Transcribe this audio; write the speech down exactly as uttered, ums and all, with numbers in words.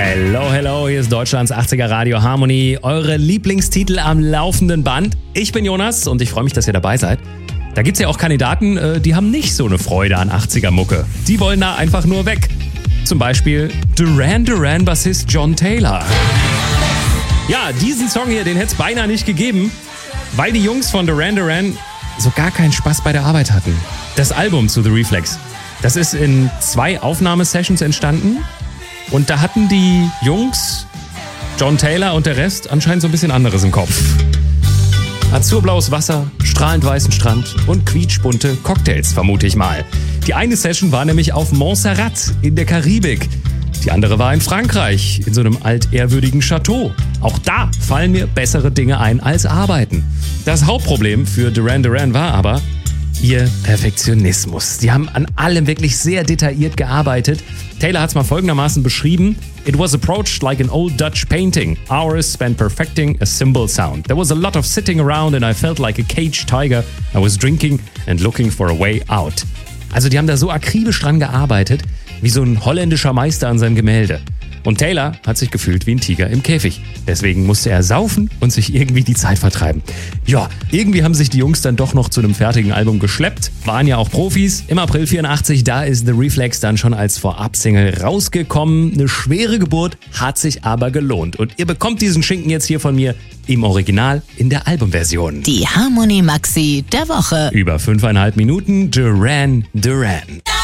Hello, hello, hier ist Deutschlands achtziger Radio Harmony, eure Lieblingstitel am laufenden Band. Ich bin Jonas und ich freue mich, dass ihr dabei seid. Da gibt's ja auch Kandidaten, die haben nicht so eine Freude an achtziger-Mucke. Die wollen da einfach nur weg. Zum Beispiel Duran Duran-Bassist John Taylor. Ja, diesen Song hier, den hätte es beinahe nicht gegeben, weil die Jungs von Duran Duran so gar keinen Spaß bei der Arbeit hatten. Das Album zu The Reflex, das ist in zwei Aufnahmesessions entstanden. Und da hatten die Jungs, John Taylor und der Rest, anscheinend so ein bisschen anderes im Kopf. Azurblaues Wasser, strahlend weißen Strand und quietschbunte Cocktails, vermute ich mal. Die eine Session war nämlich auf Montserrat in der Karibik. Die andere war in Frankreich, in so einem altehrwürdigen Chateau. Auch da fallen mir bessere Dinge ein als arbeiten. Das Hauptproblem für Duran Duran war aber ihr Perfektionismus. Die haben an allem wirklich sehr detailliert gearbeitet. Taylor hat es mal folgendermaßen beschrieben: It was approached like an old Dutch painting. Hours spent perfecting a cymbal sound. There was a lot of sitting around and I felt like a caged tiger. I was drinking and looking for a way out. Also die haben da so akribisch dran gearbeitet, wie so ein holländischer Meister an seinem Gemälde. Und Taylor hat sich gefühlt wie ein Tiger im Käfig. Deswegen musste er saufen und sich irgendwie die Zeit vertreiben. Ja, irgendwie haben sich die Jungs dann doch noch zu einem fertigen Album geschleppt. Waren ja auch Profis. Im April vierundachtzig, da ist The Reflex dann schon als Vorab-Single rausgekommen. Eine schwere Geburt, hat sich aber gelohnt. Und ihr bekommt diesen Schinken jetzt hier von mir im Original in der Albumversion. Die Harmony Maxi der Woche. Über fünfeinhalb Minuten Duran Duran.